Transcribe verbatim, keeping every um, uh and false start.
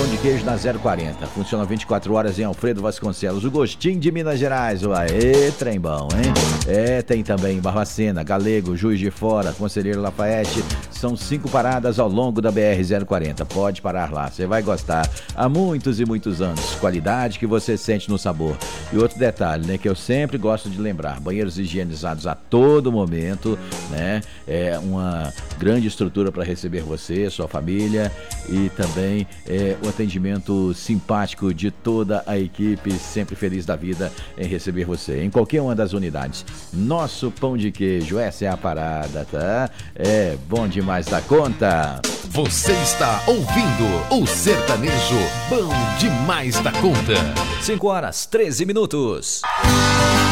pão de queijo na zero quarenta. Funciona vinte e quatro horas em Alfredo Vasconcelos. O gostinho de Minas Gerais. Aê, trem bom, hein? É, tem também Barbacena, Galego, Juiz de Fora, Conselheiro Lafayette. São cinco paradas ao longo da B R zero quarenta. Pode parar lá, você vai gostar. Há muitos e muitos anos. Qualidade que você sente no sabor. E outro detalhe, né, que eu sempre gosto de lembrar. Banheiros higienizados a todo momento, né? É uma grande estrutura para receber você, sua família, e também é, o atendimento simpático de toda a equipe, sempre feliz da vida em receber você em qualquer uma das unidades. Nosso pão de queijo, essa é a parada, tá? É bom demais da conta. Você está ouvindo o sertanejo bom demais da conta. cinco horas, treze minutos.